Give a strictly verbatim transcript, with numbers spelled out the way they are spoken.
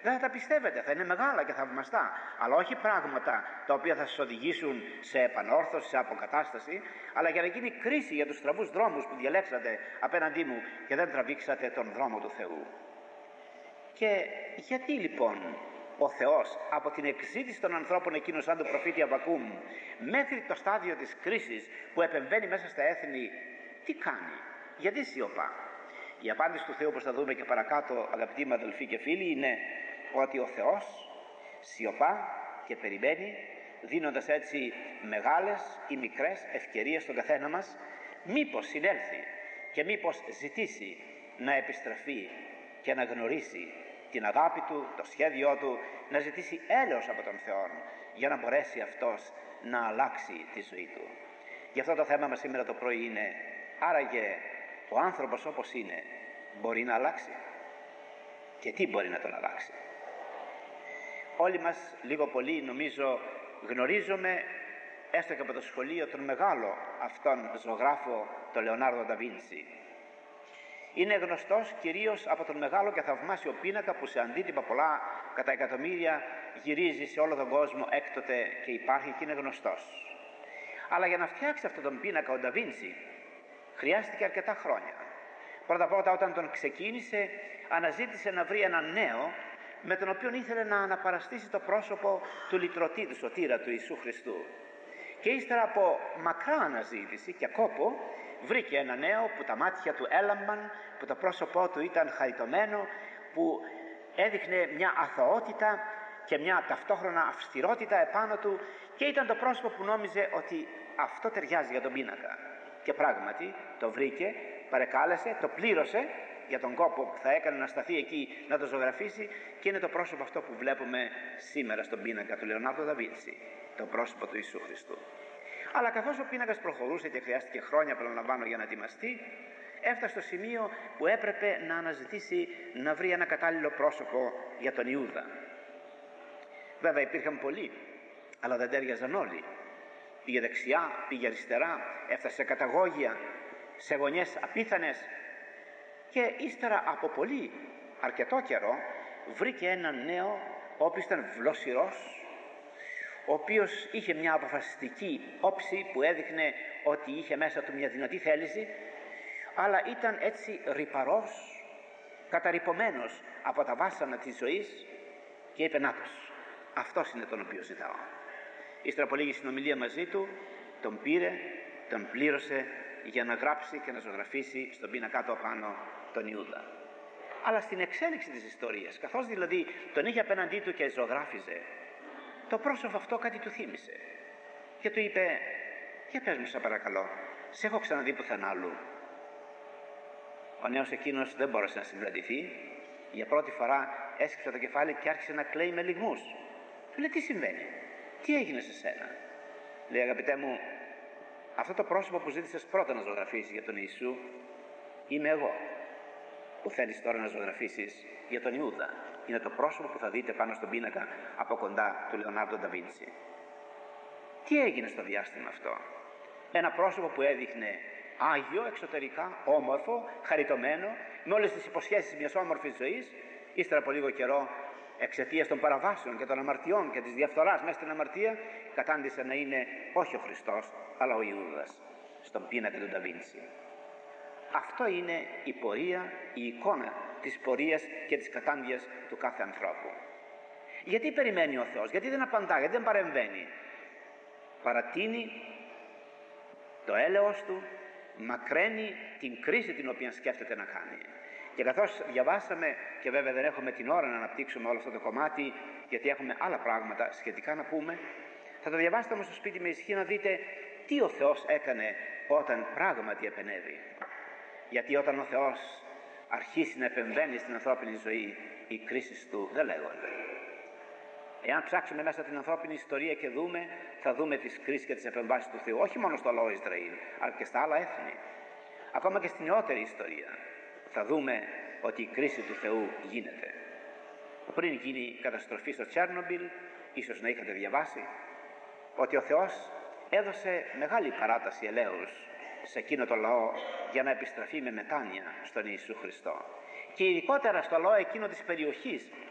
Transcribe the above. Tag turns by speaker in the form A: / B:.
A: Δεν θα τα πιστεύετε, θα είναι μεγάλα και θαυμαστά, αλλά όχι πράγματα τα οποία θα σας οδηγήσουν σε επανόρθωση, σε αποκατάσταση, αλλά για να γίνει κρίση για τους στραβούς δρόμους που διαλέξατε απέναντί μου και δεν τραβήξατε τον δρόμο του Θεού. Και γιατί λοιπόν ο Θεός από την εκζήτηση των ανθρώπων εκείνων σαν του προφήτη Αββακούμ μέχρι το στάδιο της κρίσης που επεμβαίνει μέσα στα έθνη, τι κάνει, γιατί σιωπά? Η απάντηση του Θεού, όπως θα δούμε και παρακάτω, αγαπητοί μου αδελφοί και φίλοι, είναι ότι ο Θεός σιωπά και περιμένει, δίνοντας έτσι μεγάλες ή μικρές ευκαιρίες στον καθένα μας, μήπως συνέλθει και μήπως ζητήσει να επιστραφεί και να γνωρίσει την αγάπη Του, το σχέδιό Του, να ζητήσει έλεος από τον Θεό για να μπορέσει Αυτός να αλλάξει τη ζωή Του. Γι' αυτό το θέμα μας σήμερα το πρωί είναι, άραγε ο άνθρωπος όπως είναι μπορεί να αλλάξει? Και τι μπορεί να τον αλλάξει? Όλοι μας λίγο πολύ νομίζω γνωρίζουμε, έστω και από το σχολείο, τον μεγάλο αυτόν ζωγράφο, τον Λεωνάρδο ντα Βίντσι. Είναι γνωστός κυρίως από τον μεγάλο και θαυμάσιο πίνακα που σε αντίτυπα πολλά κατά εκατομμύρια γυρίζει σε όλο τον κόσμο έκτοτε και υπάρχει και είναι γνωστός. Αλλά για να φτιάξει αυτόν τον πίνακα ο ντα Βίντσι χρειάστηκε αρκετά χρόνια. Πρώτα πρώτα όταν τον ξεκίνησε αναζήτησε να βρει έναν νέο με τον οποίο ήθελε να αναπαραστήσει το πρόσωπο του λυτρωτή, του σωτήρα του Ιησού Χριστού. Και ύστερα από μακρά αναζήτηση και κόπο βρήκε ένα νέο που τα μάτια του έλαμπαν, που το πρόσωπό του ήταν χαριτωμένο, που έδειχνε μια αθωότητα και μια ταυτόχρονα αυστηρότητα επάνω του και ήταν το πρόσωπο που νόμιζε ότι αυτό ταιριάζει για τον πίνακα. Και πράγματι το βρήκε, παρεκάλεσε, το πλήρωσε για τον κόπο που θα έκανε να σταθεί εκεί να το ζωγραφίσει και είναι το πρόσωπο αυτό που βλέπουμε σήμερα στον πίνακα του Λεωνάρδο ντα Βίντσι, το πρόσωπο του Ιησού Χριστού. Αλλά καθώς ο πίνακας προχωρούσε και χρειάστηκε χρόνια, παραλαμβάνω, για να ετοιμαστεί, έφτασε στο σημείο που έπρεπε να αναζητήσει να βρει ένα κατάλληλο πρόσωπο για τον Ιούδα. Βέβαια υπήρχαν πολλοί, αλλά δεν τέριαζαν όλοι. Πήγε δεξιά, πήγε αριστερά, έφτασε σε καταγόγια, σε γωνιές απίθανες και ύστερα από πολύ αρκετό καιρό βρήκε έναν νέο, ο οποίος ήταν βλοσιρός, ο οποίος είχε μια αποφασιστική όψη που έδειχνε ότι είχε μέσα του μια δυνατή θέληση, αλλά ήταν έτσι ρυπαρός, καταρρυπωμένος από τα βάσανα της ζωής και είπε «Νάτος, αυτός είναι τον οποίο ζητάω». Ύστερα από λίγη συνομιλία μαζί του, τον πήρε, τον πλήρωσε για να γράψει και να ζωγραφίσει στον πίνακά του απάνω τον Ιούδα. Αλλά στην εξέλιξη της ιστορίας, καθώς δηλαδή τον είχε απέναντί του και ζωγράφιζε, το πρόσωπο αυτό κάτι του θύμισε και του είπε «Για πες μου, σε παρακαλώ, σε έχω ξαναδεί πουθενά άλλου». Ο νέος εκείνος δεν μπόρεσε να συγκρατηθεί, για πρώτη φορά έσκυψε το κεφάλι και άρχισε να κλαίει με λυγμούς. Του λέει «Τι συμβαίνει, τι έγινε σε σένα?» Λέει «Αγαπητέ μου, αυτό το πρόσωπο που ζήτησες πρώτα να ζωγραφίσεις για τον Ιησού είμαι εγώ, που θέλεις τώρα να ζωγραφίσεις για τον Ιούδα. Είναι το πρόσωπο που θα δείτε πάνω στον πίνακα από κοντά του Λεωνάρδο ντα Βίντσι». Τι έγινε στο διάστημα αυτό? Ένα πρόσωπο που έδειχνε άγιο εξωτερικά, όμορφο, χαριτωμένο, με όλες τις υποσχέσεις μιας όμορφης ζωής, ύστερα από λίγο καιρό, εξαιτίας των παραβάσεων και των αμαρτιών και της διαφθοράς μέσα στην αμαρτία, κατάντησε να είναι όχι ο Χριστός, αλλά ο Ιούδας στον πίνακα του ντα Βίντσι. Αυτό είναι η πορεία, η εικόνα της πορείας και της κατάντιας του κάθε ανθρώπου. Γιατί περιμένει ο Θεός, γιατί δεν απαντά, γιατί δεν παρεμβαίνει? Παρατείνει το έλεος Του, μακραίνει την κρίση την οποία σκέφτεται να κάνει. Και καθώς διαβάσαμε, και βέβαια δεν έχουμε την ώρα να αναπτύξουμε όλο αυτό το κομμάτι, γιατί έχουμε άλλα πράγματα σχετικά να πούμε, θα το διαβάσετε όμως στο σπίτι με ησυχία να δείτε τι ο Θεός έκανε όταν πράγματι επενέβη. Γιατί όταν ο Θεός αρχίσει να επεμβαίνει στην ανθρώπινη ζωή, οι κρίσεις Του δεν λέγονται. Εάν ψάξουμε μέσα την ανθρώπινη ιστορία και δούμε, θα δούμε τις κρίσεις και τις επεμβάσεις του Θεού, όχι μόνο στο λαό Ισραήλ, αλλά και στα άλλα έθνη. Ακόμα και στην νεότερη ιστορία θα δούμε ότι η κρίση του Θεού γίνεται. Πριν γίνει η καταστροφή στο Τσέρνομπιλ, ίσως να είχατε διαβάσει, ότι ο Θεός έδωσε μεγάλη παράταση ελέους σε εκείνο το λαό για να επιστραφεί με μετάνοια στον Ιησού Χριστό. Και ειδικότερα στο λαό εκείνο της περιοχής